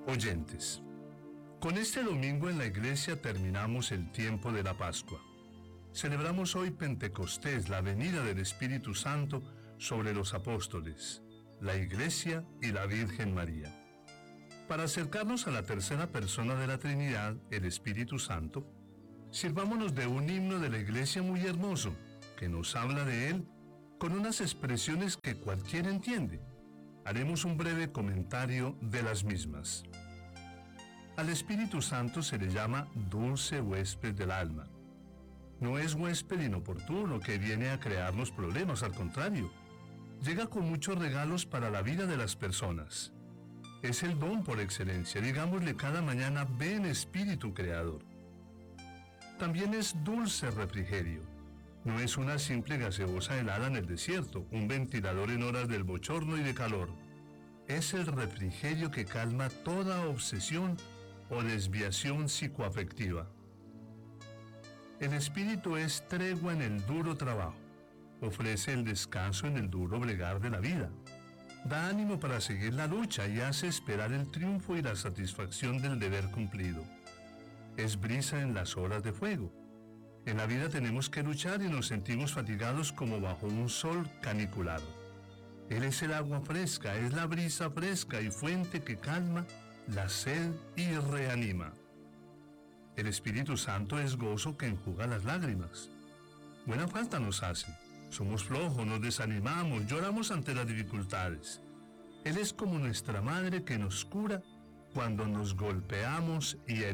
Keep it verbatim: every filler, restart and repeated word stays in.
Oyentes, con este domingo en la iglesia terminamos el tiempo de la Pascua. Celebramos hoy Pentecostés, la venida del Espíritu Santo sobre los apóstoles, la Iglesia y la Virgen María. Para acercarnos a la tercera persona de la Trinidad, el Espíritu Santo, sirvámonos de un himno de la Iglesia muy hermoso, que nos habla de él con unas expresiones que cualquiera entiende. Haremos un breve comentario de las mismas. Al Espíritu Santo se le llama dulce huésped del alma. No es huésped inoportuno que viene a crearnos problemas, al contrario. Llega con muchos regalos para la vida de las personas. Es el don por excelencia, digámosle cada mañana, ven Espíritu Creador. También es dulce refrigerio. No es una simple gaseosa helada en el desierto, un ventilador en horas del bochorno y de calor. Es el refrigerio que calma toda obsesión o desviación psicoafectiva. El Espíritu es tregua en el duro trabajo. Ofrece el descanso en el duro bregar de la vida. Da ánimo para seguir la lucha y hace esperar el triunfo y la satisfacción del deber cumplido. Es brisa en las horas de fuego. En la vida tenemos que luchar y nos sentimos fatigados como bajo un sol canicular. Él es el agua fresca, es la brisa fresca y fuente que calma la sed y reanima. El Espíritu Santo es gozo que enjuga las lágrimas. Buena falta nos hace. Somos flojos, nos desanimamos, lloramos ante las dificultades. Él es como nuestra madre que nos cura cuando nos golpeamos y